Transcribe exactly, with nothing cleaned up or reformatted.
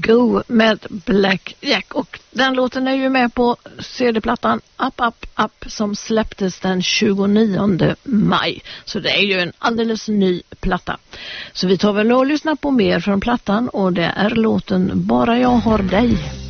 Go med Black Jack. Och den låten är ju med på C D-plattan Up Up Up som släpptes den tjugonionde maj. Så det är ju en alldeles ny platta. Så vi tar väl och lyssnar på mer från plattan, och det är låten Bara jag har dig.